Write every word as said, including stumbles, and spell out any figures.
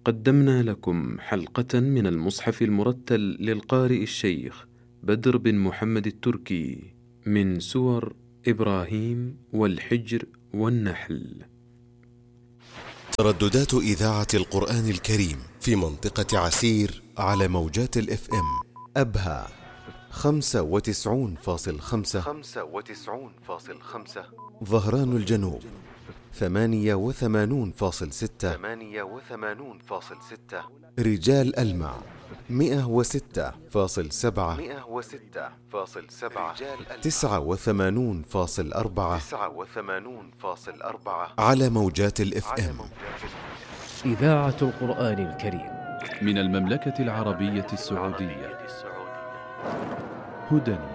قدمنا لكم حلقة من المصحف المرتل للقارئ الشيخ بدر بن محمد التركي من سور إبراهيم والحجر والنحل. ترددات إذاعة القرآن الكريم في منطقة عسير على موجات الاف ام أبها خمسة وتسعون فاصل خمسة خمسة وتسعون فاصل خمسة، ظهران الجنوب ثمانية وثمانون فاصل ستة ثمانية وثمانون فاصل ستة، رجال ألمع مئة وستة فاصل سبعة مئة وستة فاصل سبعة، تسعة وثمانون فاصل أربعة تسعة وثمانون فاصل أربعة على موجات الاف ام. إذاعة القرآن الكريم من المملكة العربية السعودية، هدى